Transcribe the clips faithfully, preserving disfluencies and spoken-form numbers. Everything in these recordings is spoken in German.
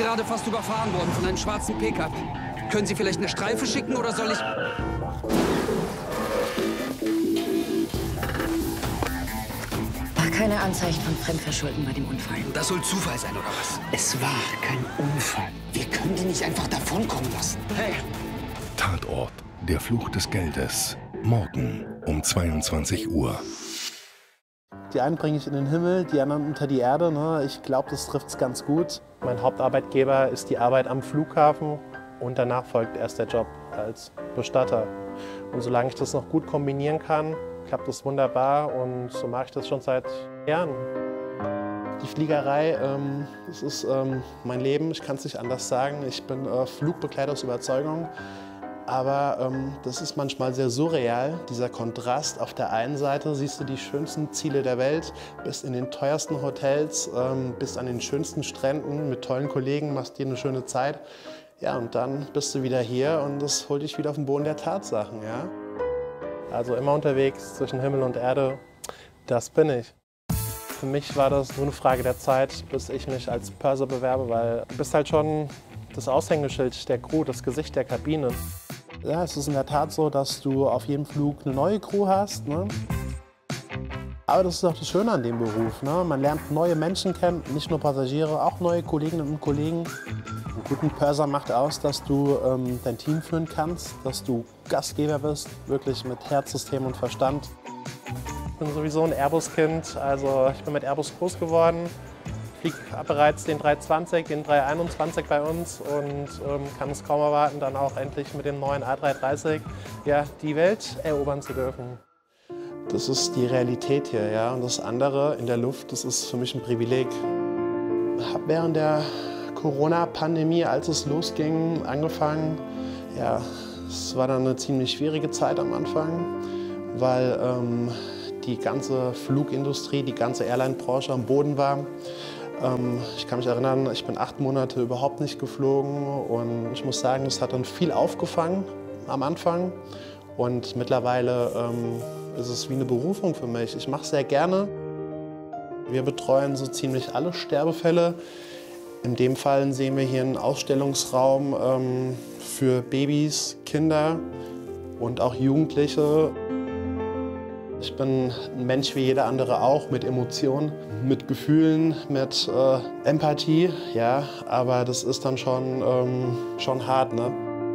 gerade fast überfahren worden von einem schwarzen Pickup. Können Sie vielleicht eine Streife schicken oder soll ich... War keine Anzeichen von Fremdverschulden bei dem Unfall. Das soll Zufall sein, oder was? Es war kein Unfall. Wir können die nicht einfach davonkommen lassen. Hey! Tatort, der Fluch des Geldes. Morgen um zweiundzwanzig Uhr. Die einen bringe ich in den Himmel, die anderen unter die Erde. Ne? Ich glaube, das trifft es ganz gut. Mein Hauptarbeitgeber ist die Arbeit am Flughafen und danach folgt erst der Job als Bestatter. Und solange ich das noch gut kombinieren kann, klappt das wunderbar und so mache ich das schon seit Jahren. Die Fliegerei, ähm, das ist ähm, mein Leben, ich kann es nicht anders sagen. Ich bin äh, Flugbegleiter aus Überzeugung. Aber ähm, das ist manchmal sehr surreal, dieser Kontrast. Auf der einen Seite siehst du die schönsten Ziele der Welt, bist in den teuersten Hotels, ähm, bist an den schönsten Stränden mit tollen Kollegen, machst dir eine schöne Zeit. Ja, und dann bist du wieder hier und das holt dich wieder auf den Boden der Tatsachen. Ja? Also immer unterwegs zwischen Himmel und Erde, das bin ich. Für mich war das nur eine Frage der Zeit, bis ich mich als Purser bewerbe, weil du bist halt schon das Aushängeschild der Crew, das Gesicht der Kabine. Ja, es ist in der Tat so, dass du auf jedem Flug eine neue Crew hast. Ne? Aber das ist auch das Schöne an dem Beruf. Ne? Man lernt neue Menschen kennen, nicht nur Passagiere, auch neue Kolleginnen und Kollegen. Einen guten Purser macht aus, dass du ähm, dein Team führen kannst, dass du Gastgeber bist, wirklich mit Herz, System und Verstand. Ich bin sowieso ein Airbus-Kind, also ich bin mit Airbus groß geworden. Ich fliege bereits den dreihundertzwanzig, den dreihunderteinundzwanzig bei uns und ähm, kann es kaum erwarten, dann auch endlich mit dem neuen A drei dreißig ja, die Welt erobern zu dürfen. Das ist die Realität hier, ja. Und das andere in der Luft, das ist für mich ein Privileg. Ich habe während der Corona-Pandemie, als es losging, angefangen. Ja, es war dann eine ziemlich schwierige Zeit am Anfang, weil ähm, die ganze Flugindustrie, die ganze Airline-Branche am Boden war. Ähm, ich kann mich erinnern, ich bin acht Monate überhaupt nicht geflogen und ich muss sagen, das hat dann viel aufgefangen am Anfang und mittlerweile ähm, ist es wie eine Berufung für mich. Ich mache es sehr gerne. Wir betreuen so ziemlich alle Sterbefälle. In dem Fall sehen wir hier einen Ausstellungsraum ähm, für Babys, Kinder und auch Jugendliche. Ich bin ein Mensch wie jeder andere auch, mit Emotionen, mit Gefühlen, mit äh, Empathie, ja, aber das ist dann schon, ähm, schon hart, ne?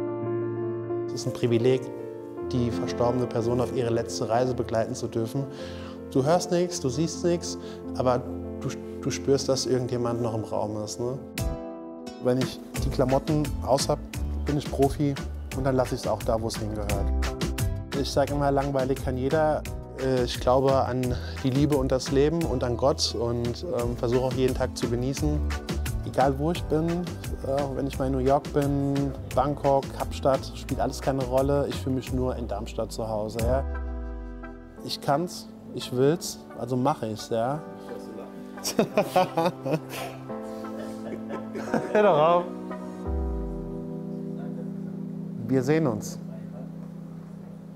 Es ist ein Privileg, die verstorbene Person auf ihre letzte Reise begleiten zu dürfen. Du hörst nichts, du siehst nichts, aber du, du spürst, dass irgendjemand noch im Raum ist, ne? Wenn ich die Klamotten aus habe, bin ich Profi und dann lasse ich es auch da, wo es hingehört. Ich sage immer, langweilig kann jeder. Ich glaube an die Liebe und das Leben und an Gott und ähm, versuche auch jeden Tag zu genießen. Egal wo ich bin, äh, wenn ich mal in New York bin, Bangkok, Kapstadt, spielt alles keine Rolle. Ich fühle mich nur in Darmstadt zu Hause. Ja. Ich kann's, ich will's, also mache ich's. Ja. Hör doch auf. Wir sehen uns.